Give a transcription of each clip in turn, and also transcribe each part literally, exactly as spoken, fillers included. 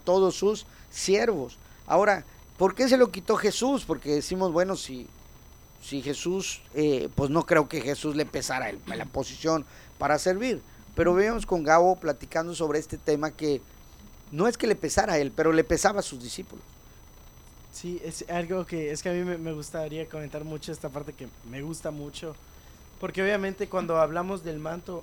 todos sus siervos. Ahora, ¿por qué se lo quitó Jesús? Porque decimos, bueno, si, si Jesús, eh, pues no creo que Jesús le pesara el, la posición para servir. Pero vemos con Gabo platicando sobre este tema que no es que le pesara a él, pero le pesaba a sus discípulos. Sí, es algo que es que a mí me, me gustaría comentar mucho esta parte que me gusta mucho. Porque obviamente cuando hablamos del manto,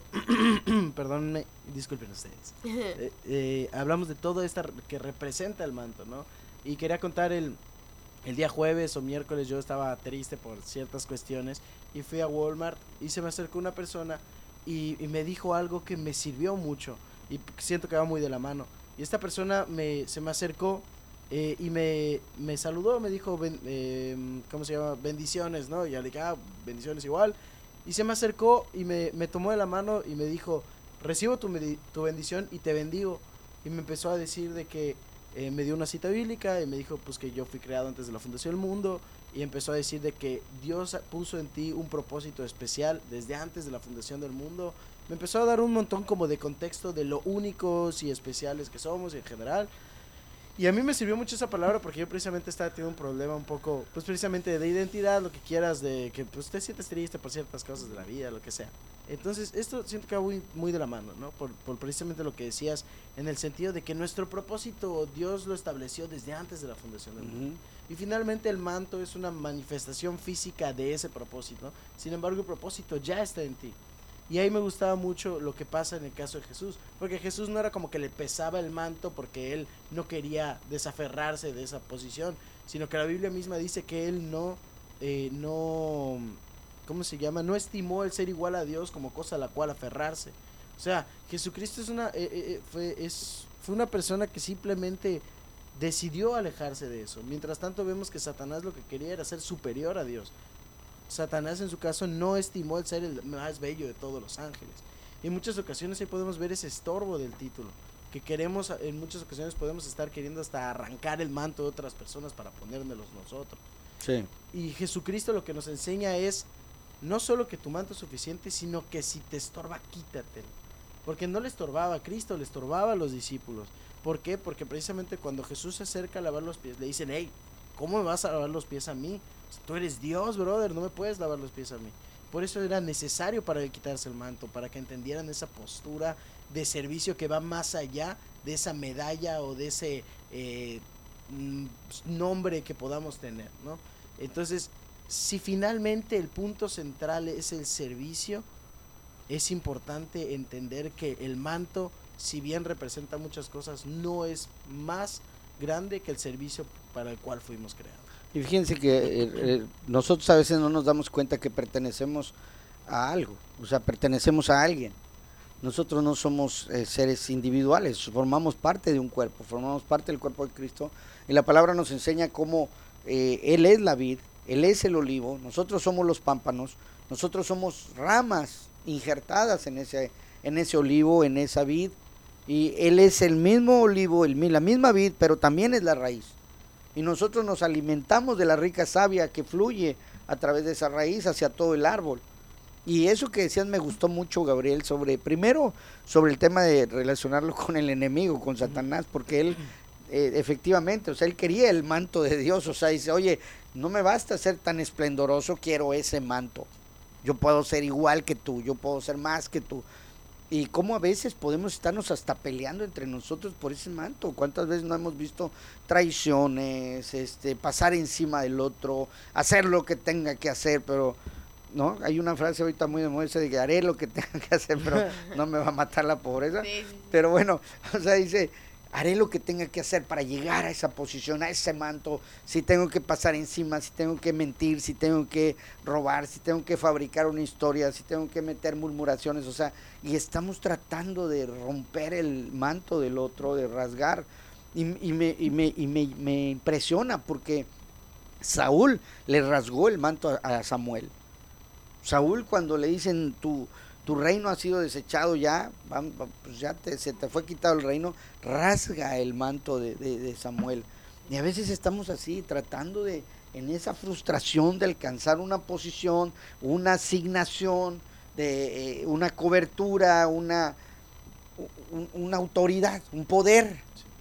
perdón, disculpen ustedes, eh, eh, hablamos de todo esto que representa el manto, ¿no? Y quería contar el, el día jueves o miércoles yo estaba triste por ciertas cuestiones y fui a Walmart y se me acercó una persona y, y me dijo algo que me sirvió mucho y siento que va muy de la mano. Y esta persona me, se me acercó eh, y me, me saludó, me dijo, ben, eh, ¿cómo se llama? Bendiciones, ¿no? Y ya le dije, ah, bendiciones igual. Y se me acercó y me, me tomó de la mano y me dijo, recibo tu, tu bendición y te bendigo. Y me empezó a decir de que eh, me dio una cita bíblica y me dijo pues que yo fui creado antes de la fundación del mundo. Y empezó a decir de que Dios puso en ti un propósito especial desde antes de la fundación del mundo. Me empezó a dar un montón como de contexto de lo únicos y especiales que somos en general. Y a mí me sirvió mucho esa palabra porque yo precisamente estaba teniendo un problema un poco, pues precisamente de identidad, lo que quieras, de que pues te sientes triste por ciertas cosas de la vida, lo que sea. Entonces esto siento que va muy, muy de la mano, ¿no? Por, por precisamente lo que decías, en el sentido de que nuestro propósito Dios lo estableció desde antes de la fundación del mundo. Uh-huh. Y finalmente el manto es una manifestación física de ese propósito, sin embargo el propósito ya está en ti. Y ahí me gustaba mucho lo que pasa en el caso de Jesús, porque Jesús no era como que le pesaba el manto porque él no quería desaferrarse de esa posición, sino que la Biblia misma dice que él no, eh, no, ¿cómo se llama? No estimó el ser igual a Dios como cosa a la cual aferrarse. O sea, Jesucristo es una, eh, eh, fue, es, fue una persona que simplemente decidió alejarse de eso. Mientras tanto vemos que Satanás lo que quería era ser superior a Dios. Satanás en su caso no estimó el ser el más bello de todos los ángeles. Y en muchas ocasiones ahí podemos ver ese estorbo del título, que queremos, en muchas ocasiones podemos estar queriendo hasta arrancar el manto de otras personas para ponérnoslos nosotros. Sí. Y Jesucristo lo que nos enseña es no solo que tu manto es suficiente, sino que si te estorba, quítatelo. Porque no le estorbaba a Cristo, le estorbaba a los discípulos. ¿Por qué? Porque precisamente cuando Jesús se acerca a lavar los pies, le dicen, hey, ¿cómo me vas a lavar los pies a mí? Tú eres Dios, brother, no me puedes lavar los pies a mí. Por eso era necesario para él quitarse el manto, para que entendieran esa postura de servicio que va más allá de esa medalla o de ese eh, nombre que podamos tener, ¿no? Entonces, si finalmente el punto central es el servicio, es importante entender que el manto, si bien representa muchas cosas, no es más grande que el servicio para el cual fuimos creados. Y fíjense que eh, eh, nosotros a veces no nos damos cuenta que pertenecemos a algo, o sea, pertenecemos a alguien. Nosotros no somos eh, seres individuales, formamos parte de un cuerpo, formamos parte del cuerpo de Cristo. Y la palabra nos enseña cómo eh, Él es la vid, Él es el olivo, nosotros somos los pámpanos, nosotros somos ramas injertadas en ese, en ese olivo, en esa vid. Y Él es el mismo olivo, el, la misma vid, pero también es la raíz. Y nosotros nos alimentamos de la rica savia que fluye a través de esa raíz hacia todo el árbol. Y eso que decías me gustó mucho, Gabriel, sobre, primero, sobre el tema de relacionarlo con el enemigo, con Satanás, porque él, eh, efectivamente, o sea, él quería el manto de Dios, o sea, dice, oye, no me basta ser tan esplendoroso, quiero ese manto. Yo puedo ser igual que tú, yo puedo ser más que tú. Y cómo a veces podemos estarnos hasta peleando entre nosotros por ese manto. ¿Cuántas veces no hemos visto traiciones, este, pasar encima del otro, hacer lo que tenga que hacer? Pero, ¿no? Hay una frase ahorita muy de moda de que haré lo que tenga que hacer, pero no me va a matar la pobreza. Sí, sí, sí. Pero bueno, o sea, dice, haré lo que tenga que hacer para llegar a esa posición, a ese manto. Si tengo que pasar encima, si tengo que mentir, si tengo que robar, si tengo que fabricar una historia, si tengo que meter murmuraciones, o sea, y estamos tratando de romper el manto del otro, de rasgar. Y, y, me, y, me, y me, me impresiona porque Saúl le rasgó el manto a, a Samuel. Saúl, cuando le dicen tu, tu reino ha sido desechado ya, pues ya te, se te fue quitado el reino, rasga el manto de, de, de Samuel. Y a veces estamos así, tratando de, en esa frustración de alcanzar una posición, una asignación, de eh, una cobertura, una, un, una autoridad, un poder.